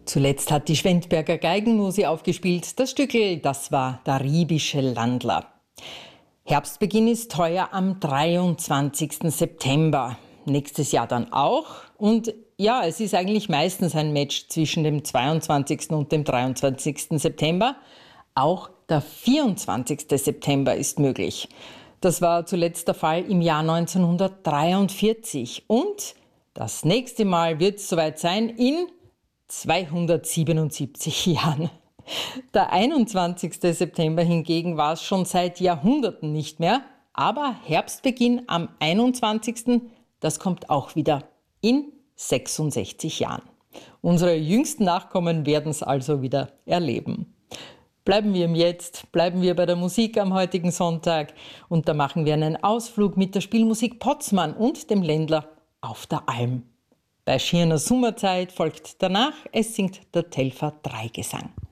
Zuletzt hat die Schwendberger Geigenmusi aufgespielt. Das Stückel, das war der Riebische Landler. Herbstbeginn ist heuer am 23. September. Nächstes Jahr dann auch. Und ja, es ist eigentlich meistens ein Match zwischen dem 22. und dem 23. September. Auch der 24. September ist möglich. Das war zuletzt der Fall im Jahr 1943. Und das nächste Mal wird es soweit sein in 277 Jahren. Der 21. September hingegen war es schon seit Jahrhunderten nicht mehr. Aber Herbstbeginn am 21. Das kommt auch wieder in 66 Jahren. Unsere jüngsten Nachkommen werden es also wieder erleben. Bleiben wir im Jetzt, bleiben wir bei der Musik am heutigen Sonntag. Und da machen wir einen Ausflug mit der Spielmusik Potzmann und dem Ländler auf der Alm. Bei schierner Sommerzeit folgt danach, es singt der Telfer Dreigesang.